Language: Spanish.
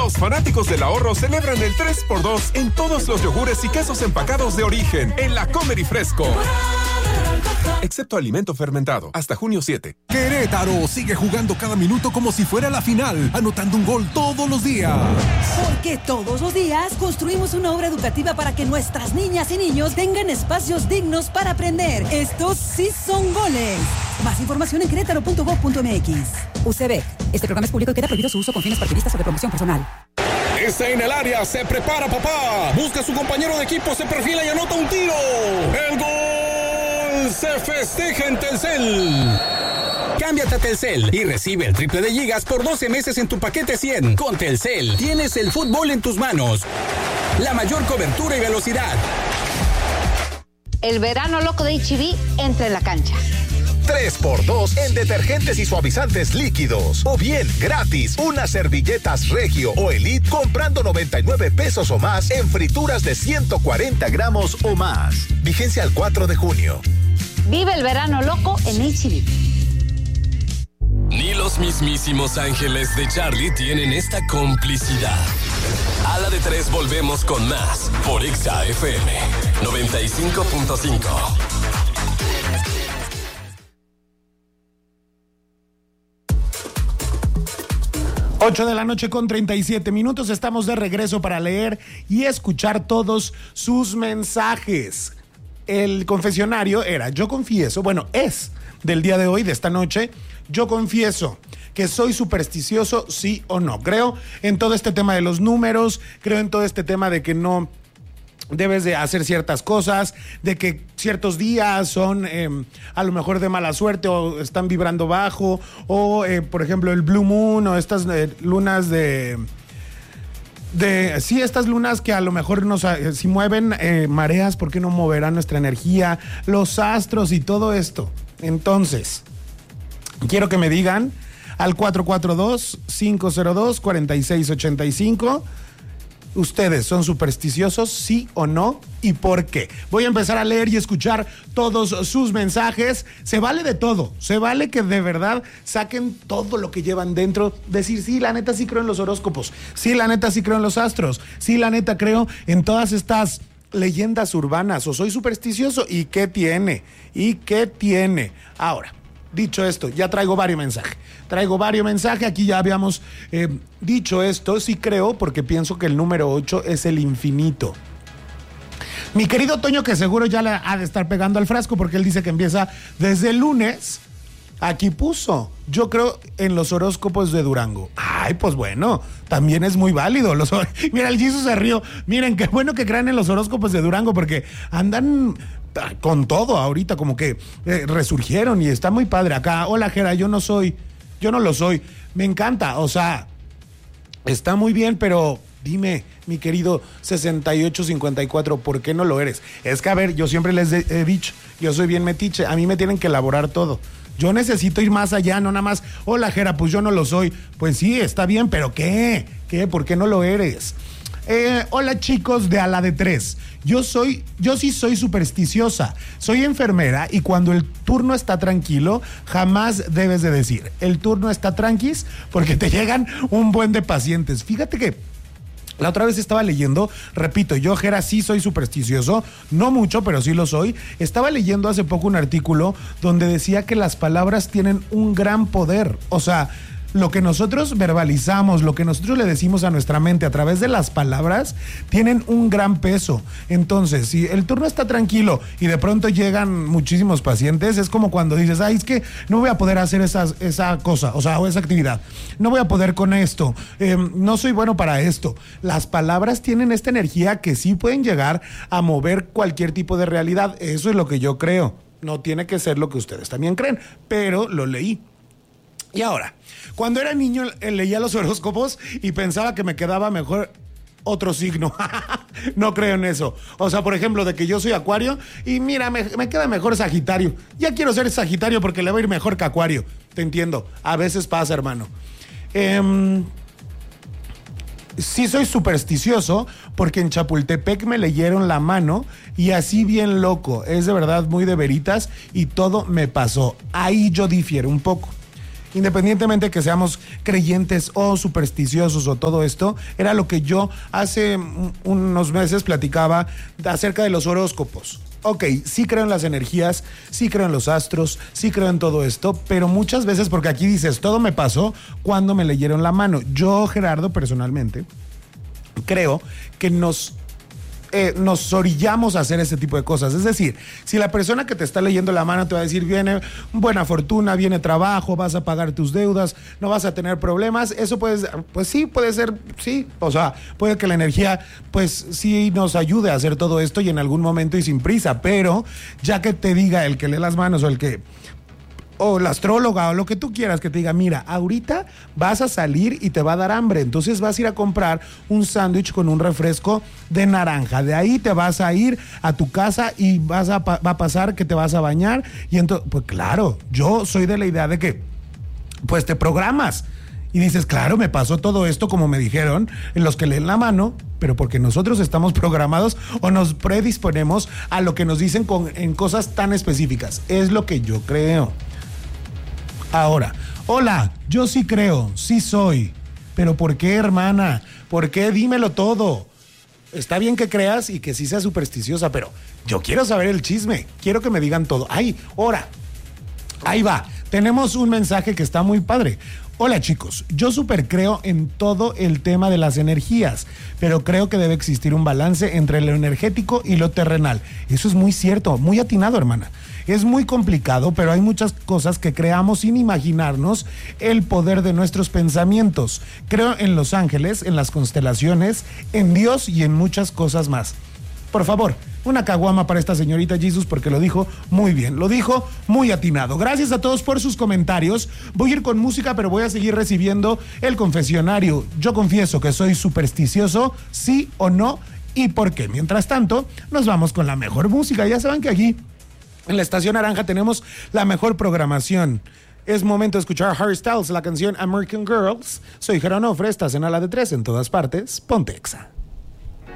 Los fanáticos del ahorro celebran el 3x2 en todos los yogures y quesos empacados de origen en la Comer y Fresco. Excepto alimento fermentado, hasta junio 7. Querétaro sigue jugando cada minuto como si fuera la final, anotando un gol todos los días. Porque todos los días construimos una obra educativa para que nuestras niñas y niños tengan espacios dignos para aprender. Estos sí son goles. Más información en querétaro.gov.mx. UCB. Este programa es público y queda prohibido su uso con fines partidistas o de promoción personal. Está en el área, se prepara papá. Busca a su compañero de equipo, se perfila y anota un tiro. ¡El gol! Se festeja en Telcel. Cámbiate a Telcel y recibe el triple de gigas por 12 meses en tu paquete 100. Con Telcel tienes el fútbol en tus manos. La mayor cobertura y velocidad. El verano loco de H-E-B entra en la cancha. 3x2 en detergentes y suavizantes líquidos. O bien, gratis, unas servilletas Regio o Elite comprando 99 pesos o más en frituras de 140 gramos o más. Vigencia al 4 de junio. Vive el verano loco en H-E-B. Ni los mismísimos ángeles de Charlie tienen esta complicidad. A la de 3 volvemos con más por Exa FM 95.5. 8:37 p.m. Estamos de regreso para leer y escuchar todos sus mensajes. El confesionario era, yo confieso, es del día de hoy, de esta noche, yo confieso que soy supersticioso, sí o no. Creo en todo este tema de los números, creo en todo este tema de que no debes de hacer ciertas cosas, de que ciertos días son a lo mejor de mala suerte o están vibrando bajo, o por ejemplo el Blue Moon o estas lunas estas lunas que a lo mejor si mueven mareas, ¿por qué no moverán nuestra energía? Los astros y todo esto. Entonces, quiero que me digan al 442-502-4685. ¿Ustedes son supersticiosos, sí o no? ¿Y por qué? Voy a empezar a leer y escuchar todos sus mensajes. Se vale de todo. Se vale que de verdad saquen todo lo que llevan dentro. Decir, sí, la neta sí creo en los horóscopos. Sí, la neta sí creo en los astros. Sí, la neta creo en todas estas leyendas urbanas. O soy supersticioso. ¿Y qué tiene? ¿Y qué tiene? Ahora, dicho esto, ya traigo varios mensajes. Aquí ya habíamos dicho esto. Sí creo, porque pienso que el número 8 es el infinito. Mi querido Toño, que seguro ya le ha de estar pegando al frasco, porque él dice que empieza desde el lunes. Aquí puso, yo creo en los horóscopos de Durango. Ay, pues bueno, también es muy válido. Mira, el Jesus se rió. Miren, qué bueno que crean en los horóscopos de Durango, porque andan con todo ahorita, como que resurgieron y está muy padre acá. Hola, Jera, yo no lo soy. Me encanta, o sea, está muy bien, pero dime, mi querido 6854, ¿por qué no lo eres? Es que, a ver, yo siempre les he dicho, yo soy bien metiche, a mí me tienen que elaborar todo. Yo necesito ir más allá, no nada más, hola, Jera, pues yo no lo soy. Pues sí, está bien, pero ¿qué? ¿Por qué no lo eres? Hola, chicos de A la de 3. Yo sí soy supersticiosa. Soy enfermera y cuando el turno está tranquilo, jamás debes de decir, el turno está tranquis, porque te llegan un buen de pacientes. Fíjate que la otra vez estaba leyendo, repito, yo, Jera, sí soy supersticioso, no mucho, pero sí lo soy. Estaba leyendo hace poco un artículo donde decía que las palabras tienen un gran poder. O sea, lo que nosotros verbalizamos, lo que nosotros le decimos a nuestra mente a través de las palabras, tienen un gran peso. Entonces, si el turno está tranquilo y de pronto llegan muchísimos pacientes, es como cuando dices, ay, es que no voy a poder hacer esa cosa, o esa actividad. No voy a poder con esto. No soy bueno para esto. Las palabras tienen esta energía que sí pueden llegar a mover cualquier tipo de realidad. Eso es lo que yo creo. No tiene que ser lo que ustedes también creen, pero lo leí. Y ahora, cuando era niño leía los horóscopos y pensaba que me quedaba mejor otro signo. No creo en eso. O sea, por ejemplo, de que yo soy Acuario y mira, me queda mejor Sagitario. Ya quiero ser Sagitario porque le va a ir mejor que Acuario. Te entiendo. A veces pasa, hermano. Sí soy supersticioso porque en Chapultepec me leyeron la mano y así bien loco. Es de verdad muy de veritas y todo me pasó. Ahí yo difiero un poco. Independientemente que seamos creyentes o supersticiosos o todo esto, era lo que yo hace unos meses platicaba acerca de los horóscopos. Ok, sí creo en las energías, sí creo en los astros, sí creo en todo esto, pero muchas veces, porque aquí dices, todo me pasó cuando me leyeron la mano. Yo, Gerardo, personalmente, creo que nos orillamos a hacer ese tipo de cosas. Es decir, si la persona que te está leyendo la mano te va a decir, viene buena fortuna, viene trabajo, vas a pagar tus deudas, no vas a tener problemas, eso puede, pues sí, puede ser, sí, o sea, puede que la energía, pues sí nos ayude a hacer todo esto y en algún momento y sin prisa, pero ya que te diga el que lee las manos o la astróloga o lo que tú quieras que te diga, mira, ahorita vas a salir y te va a dar hambre, entonces vas a ir a comprar un sándwich con un refresco de naranja, de ahí te vas a ir a tu casa y va a pasar que te vas a bañar y entonces, pues claro, yo soy de la idea de que pues te programas y dices, claro, me pasó todo esto como me dijeron en los que leen la mano, pero porque nosotros estamos programados o nos predisponemos a lo que nos dicen en cosas tan específicas, es lo que yo creo. Ahora, hola, yo sí creo, sí soy, pero ¿por qué, hermana? ¿Por qué? Dímelo todo. Está bien que creas y que sí seas supersticiosa, pero yo quiero saber el chisme, quiero que me digan todo. ¡Ay, ahora! Ahí va, tenemos un mensaje que está muy padre. Hola chicos, yo súper creo en todo el tema de las energías, pero creo que debe existir un balance entre lo energético y lo terrenal. Eso es muy cierto, muy atinado, hermana. Es muy complicado, pero hay muchas cosas que creamos sin imaginarnos el poder de nuestros pensamientos. Creo en los ángeles, en las constelaciones, en Dios y en muchas cosas más. Por favor, una caguama para esta señorita Jesus porque lo dijo muy bien, lo dijo muy atinado. Gracias a todos por sus comentarios. Voy a ir con música, pero voy a seguir recibiendo el confesionario. Yo confieso que soy supersticioso, sí o no, y por qué. Mientras tanto, nos vamos con la mejor música. Ya saben que aquí en la Estación Naranja tenemos la mejor programación. Es momento de escuchar Harry Styles, la canción American Girls. Soy Gerardo Onofre, estás en A la de 3 en todas partes. Ponte Exa.